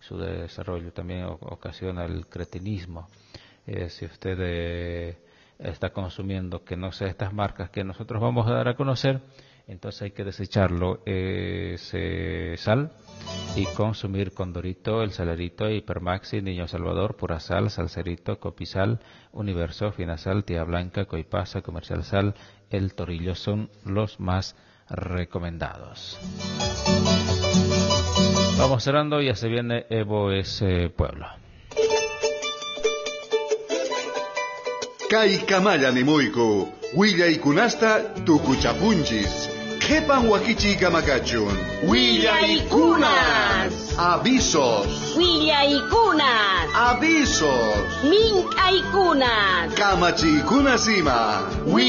su desarrollo también ocasiona el cretinismo. Si usted está consumiendo que no sea estas marcas que nosotros vamos a dar a conocer, entonces hay que desecharlo, ese sal, y consumir Condorito, El Salerito, Hipermaxi, Niño Salvador, Pura Sal, Salcerito, Copisal, Universo, Finasal, Tía Blanca, Coipasa, Comercial Sal, El Torillo son los más recomendados. Vamos cerrando, ya se viene Evo es Pueblo. Kay Kamaya Nimuiku, Willa y Kunasta, Tucuchapunchis. Jepan Wakichi Kamakachun. Willa y Kunas. Avisos. Willa y Kunas. Avisos. Minca y Kunas. Kamachi Kunasima.